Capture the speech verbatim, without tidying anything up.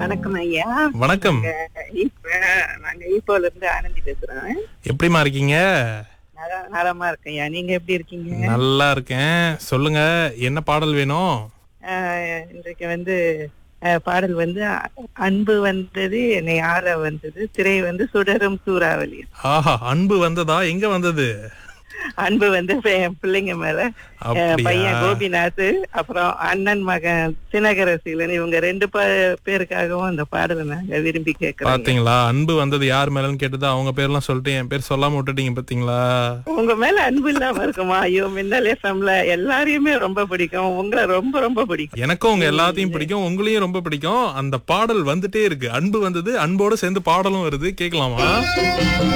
வணக்கம் ஐயா. வணக்கம். நாங்க இப்ப நாங்க ஈப்போல இருந்து ஆனந்தி பேசுறேன். எப்படிமா இருக்கீங்க? நல- நலமா இருக்கேன் ஐயா. நீங்க எப்படி இருக்கீங்க? நல்லா இருக்கேன். சொல்லுங்க, என்ன பாடல் வேணும்? ஆஹ், இன்றைக்கு வந்து ஆஹ், பாடல் வந்து அ- அன்பு வந்தது என்னை ஆற வந்தது, திரை வந்து சுடரும் சூறாவளி. ஆஹா, அன்பு வந்ததா? எங்க வந்தது? அன்பு வந்து இப்ப என் பிள்ளைங்க மேல. ஆஹ், அப்படியா? பையன் கோபிநாத், அப்புறம் அண்ணன் மகன் தினகரசீலன், இவங்க ரெண்டு பே- பேருக்காகவும் அந்த பாடலை நாங்க விரும்பி கேட்கிறோம். பாத்தீங்களா, அன்பு வந்தது யார் மேலன்னு கேட்டது அவங்க பேர்லாம் சொல்லிட்டு என் பேர் சொல்லாம விட்டுட்டீங்க பாத்தீங்களா? உங்க மேல அன்பு இல்லாம இருக்குமா? ஐயோ, மின்னல் எஃப்எம்ல எல்லாரையுமே ரொம்ப பிடிக்கும், உங்களை ரொம்ப ரொம்ப பிடிக்கும். எனக்கும் உங்க எல்லாத்தையும் பிடிக்கும், உங்களையும் ரொம்ப பிடிக்கும். அந்த பாடல் வந்துட்டே இருக்கு. அன்பு வந்தது, அன்போட சேர்ந்து பாடலும் வருது. கேட்கலாமா?